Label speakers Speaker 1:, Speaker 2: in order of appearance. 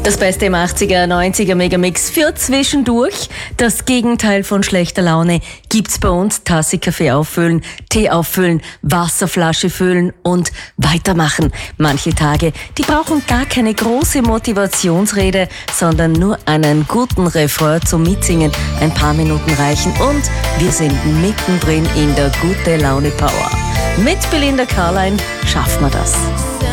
Speaker 1: Das Beste im 80er, 90er Megamix für zwischendurch. Das Gegenteil von schlechter Laune gibt's bei uns. Tasse Kaffee auffüllen, Tee auffüllen, Wasserflasche füllen und weitermachen. Manche Tage, die brauchen gar keine große Motivationsrede, sondern nur einen guten Refrain zum Mitsingen. Ein paar Minuten reichen und wir sind mittendrin in der Gute Laune Power. Mit Belinda Carline schaffen wir das.